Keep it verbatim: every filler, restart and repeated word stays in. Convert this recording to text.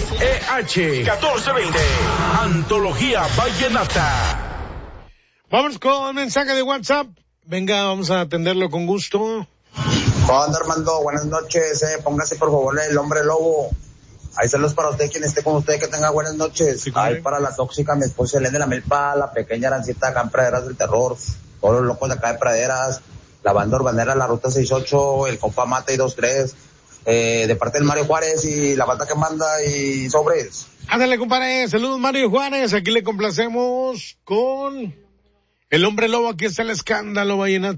E H catorce veinte. Antología Vallenata. Vamos con mensaje de WhatsApp. Venga, vamos a atenderlo con gusto. Hola, Armando, buenas noches. Eh. Póngase por favor el hombre lobo. Ahí saludos para usted, quien esté con usted, que tenga buenas noches. Sí, ahí para la tóxica, mi esposa Elena de la Milpa, la pequeña Arancita acá en Praderas del Terror, todos los locos de acá de Praderas, la banda urbanera, la ruta sesenta y ocho, el compa Mata y dos tres, eh, de parte del Mario Juárez y la banda que manda y sobres. Ándale, compadre, saludos Mario Juárez, aquí le complacemos con el hombre lobo, aquí está el escándalo vallenato.